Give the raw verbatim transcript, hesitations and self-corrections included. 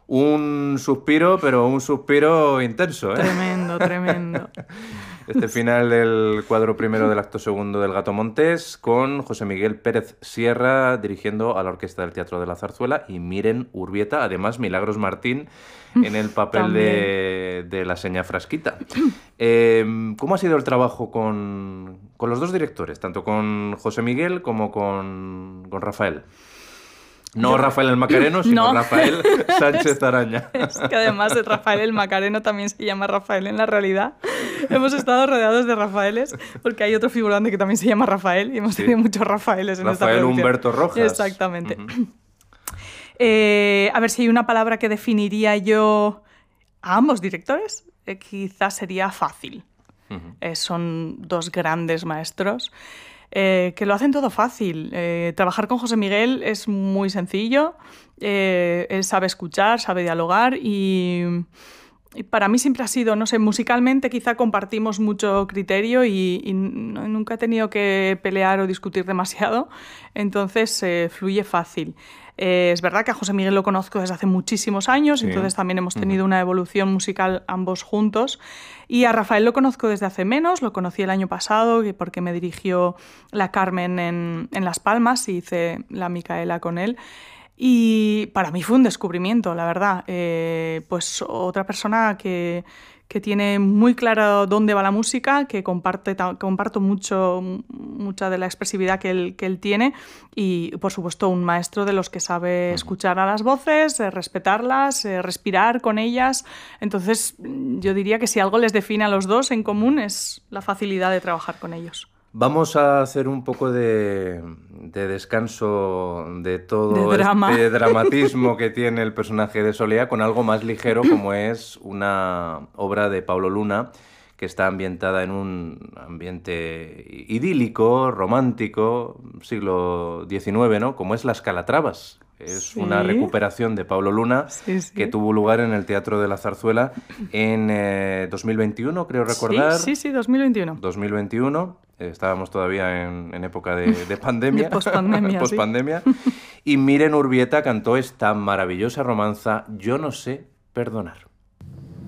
Un suspiro, pero un suspiro intenso, ¿eh? Tremendo, tremendo. Este final del cuadro primero del acto segundo del Gato Montés, con José Miguel Pérez Sierra dirigiendo a la Orquesta del Teatro de la Zarzuela y Miren Urbieta, además Milagros Martín en el papel de, de la seña Frasquita. Eh, ¿Cómo ha sido el trabajo con, con los dos directores, tanto con José Miguel como con, con Rafael? No Yo... Rafael el Macareno, sino no. Rafael Sánchez Araña. Es que además de Rafael el Macareno también se llama Rafael en la realidad. Hemos estado rodeados de Rafaeles, porque hay otro figurante que también se llama Rafael y hemos sí. tenido muchos Rafaeles en Rafael esta producción. Rafael Humberto Rojas. Exactamente. Uh-huh. eh, a ver si hay una palabra que definiría yo a ambos directores, eh, quizás sería fácil. Uh-huh. Eh, son dos grandes maestros. Eh, que lo hacen todo fácil. Eh, trabajar con José Miguel es muy sencillo. Eh, él sabe escuchar, sabe dialogar y, y para mí siempre ha sido, no sé, musicalmente quizá compartimos mucho criterio y, y no, nunca he tenido que pelear o discutir demasiado, entonces eh, fluye fácil. Eh, es verdad que a José Miguel lo conozco desde hace muchísimos años, sí. entonces también hemos tenido uh-huh. una evolución musical ambos juntos. Y a Rafael lo conozco desde hace menos, lo conocí el año pasado porque me dirigió la Carmen en, en Las Palmas y hice la Micaela con él. Y para mí fue un descubrimiento, la verdad. Eh, pues otra persona que... que tiene muy claro dónde va la música, que comparte, comparto mucho, mucha de la expresividad que él, que él tiene y, por supuesto, un maestro de los que sabe escuchar a las voces, eh, respetarlas, eh, respirar con ellas. Entonces, yo diría que si algo les define a los dos en común es la facilidad de trabajar con ellos. Vamos a hacer un poco de, de descanso de todo de drama. este dramatismo que tiene el personaje de Soleá con algo más ligero como es una obra de Pablo Luna que está ambientada en un ambiente idílico, romántico, siglo diecinueve, ¿no? Como es Las Calatravas. Es sí. una recuperación de Pablo Luna sí, sí. que tuvo lugar en el Teatro de la Zarzuela en eh, dos mil veintiuno, creo recordar. Sí, sí, sí, dos mil veintiuno. dos mil veintiuno. Estábamos todavía en, en época de, de pandemia. De pospandemia. pospandemia. Sí. Y Miren Urbieta cantó esta maravillosa romanza, Yo no sé perdonar.